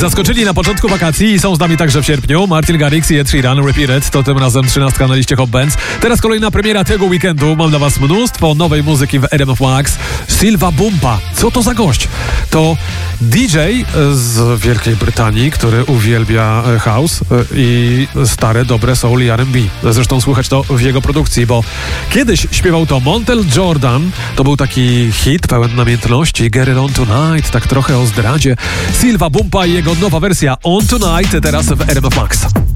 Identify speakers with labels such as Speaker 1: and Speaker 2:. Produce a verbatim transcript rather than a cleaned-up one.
Speaker 1: Zaskoczyli na początku wakacji i są z nami także w sierpniu. Martin Garrix i Ed Sheeran, Repeated, to tym razem trzynastka na liście Hot Bands. Teraz kolejna premiera tego weekendu. Mam dla was mnóstwo nowej muzyki w R M F Max. Silva Bumpa. Co to za gość? To D J z Wielkiej Brytanii, który uwielbia house i stare, dobre soul i R and B. Zresztą słychać to w jego produkcji, bo kiedyś śpiewał to Montel Jordan. To był taki hit pełen namiętności. Get It On Tonight, tak trochę o zdradzie. Silva Bumpa i jego nowa wersja On Tonight, teraz w R M F Max.